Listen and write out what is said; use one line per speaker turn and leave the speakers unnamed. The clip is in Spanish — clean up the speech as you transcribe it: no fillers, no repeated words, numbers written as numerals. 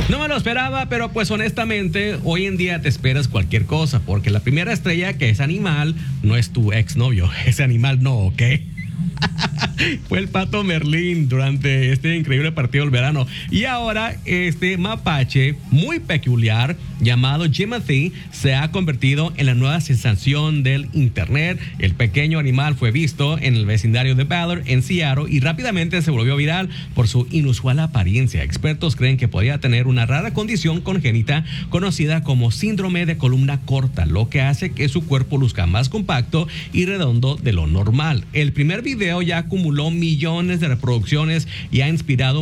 No me lo esperaba, pero pues honestamente, hoy en día te esperas cualquier cosa, porque la primera estrella que es animal no es tu exnovio, ese animal no, ¿ok? Fue el pato Merlín durante este increíble partido del verano. Y ahora este mapache muy peculiar llamado Jimothy se ha convertido en la nueva sensación del internet. El pequeño animal fue visto en el vecindario de Ballard en Seattle y rápidamente se volvió viral por su inusual apariencia. Expertos creen que podría tener una rara condición congénita conocida como síndrome de columna corta, lo que hace que su cuerpo luzca más compacto y redondo de lo normal. El primer video ya acumuló millones de reproducciones y ha inspirado